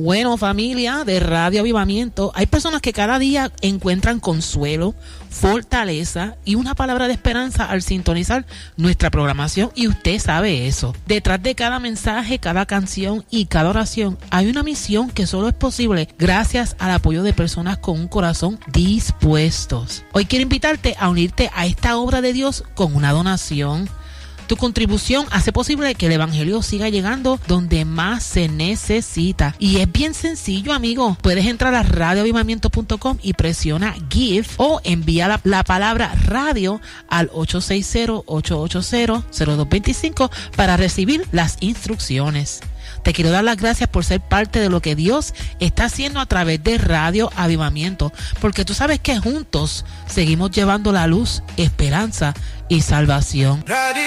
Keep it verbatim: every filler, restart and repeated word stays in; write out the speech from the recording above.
Bueno, familia de Radio Avivamiento, hay personas que cada día encuentran consuelo, fortaleza y una palabra de esperanza al sintonizar nuestra programación, y usted sabe eso. Detrás de cada mensaje, cada canción y cada oración hay una misión que solo es posible gracias al apoyo de personas con un corazón dispuestos. Hoy quiero invitarte a unirte a esta obra de Dios con una donación. Tu contribución hace posible que el evangelio siga llegando donde más se necesita. Y es bien sencillo, amigo. Puedes entrar a radio avivamiento punto com y presiona Give, o envía la, la palabra radio al ocho seis cero, ocho ocho cero, cero dos dos cinco para recibir las instrucciones. Te quiero dar las gracias por ser parte de lo que Dios está haciendo a través de Radio Avivamiento, porque tú sabes que juntos seguimos llevando la luz, esperanza y salvación. Radio